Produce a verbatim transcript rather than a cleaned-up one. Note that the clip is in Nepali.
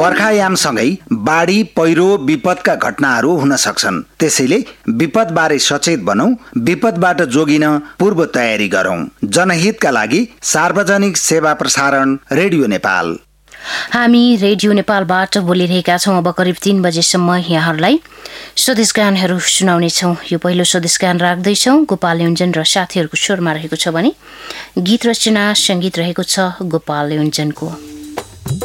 बर्खायामसँगै बाढी पहिरो विपदका घटनाहरू हुन सक्छन्। त्यसैले विपदबारे सचेत बनौं, विपदबाट जोगिन पूर्व तयारी गरौं। जनहितका लागि सार्वजनिक सेवा प्रसारण रेडियो नेपाल। हामी रेडियो नेपालबाट बोलिरहेका छौं। अब करिब तीन बजेसम्म यहाँहरूलाई स्वदेश गानहरू सुनाउनेछौँ। यो पहिलो स्वदेश गान राख्दैछौँ। गोपाल योन्जन र साथीहरूको स्वरमा रहेको छ भने गीत रचना सङ्गीत रहेको छ गोपाल योन्जनको।